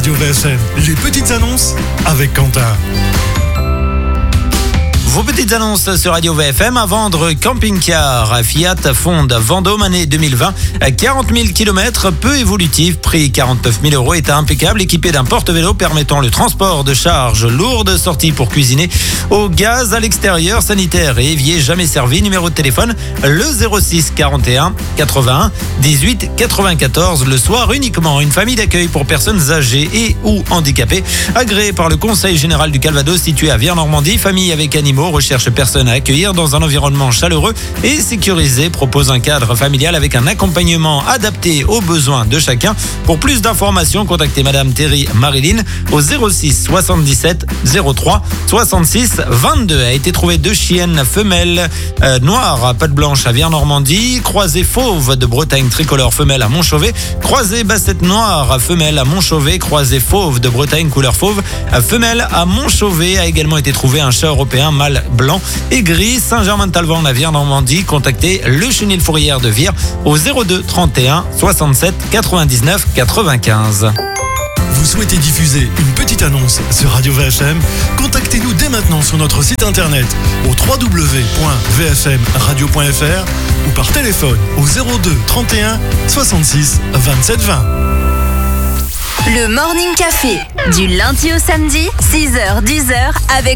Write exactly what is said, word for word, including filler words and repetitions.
Radio V F M, les petites annonces avec Quentin. Vos petites annonces sur Radio V F M. À vendre camping-car. Fiat fonde Vendôme année deux mille vingt. quarante mille kilomètres, peu évolutif. Prix quarante-neuf mille euros. État impeccable. Équipé d'un porte-vélo permettant le transport de charges lourdes. Sortie pour cuisiner au gaz à l'extérieur. Sanitaire et évier jamais servi. Numéro de téléphone le zéro six quarante et un quatre-vingt-un dix-huit quatre-vingt-quatorze. Le soir uniquement. Une famille d'accueil pour personnes âgées et ou handicapées. Agréée par le Conseil général du Calvados situé à Vire-Normandie. Famille avec animaux. Recherche personne à accueillir dans un environnement chaleureux et sécurisé. Propose un cadre familial avec un accompagnement adapté aux besoins de chacun. Pour plus d'informations, contactez Madame Thierry Marilyn au zéro six soixante-dix-sept zéro trois soixante-six vingt-deux. A été trouvé deux chiennes femelles euh, noires à pattes blanches à Vire-Normandie. Croisée fauve de Bretagne tricolore femelle à Montchauvet. Croisée bassette noire femelle à Montchauvet. Croisée fauve de Bretagne couleur fauve femelle à Montchauvet. A également été trouvé un chat européen mâle blanc et gris. Saint-Germain-de-Talvan à Vire-Normandie. Contactez le Chenil Fourrière de Vire au zéro deux trente et un soixante-sept quatre-vingt-dix-neuf quatre-vingt-quinze. Vous souhaitez diffuser une petite annonce sur Radio V F M? Contactez-nous dès maintenant sur notre site internet au w w w point v f m radio point f r ou par téléphone au zéro deux trente et un soixante-six vingt-sept vingt. Le Morning Café, du lundi au samedi, six heures dix heures avec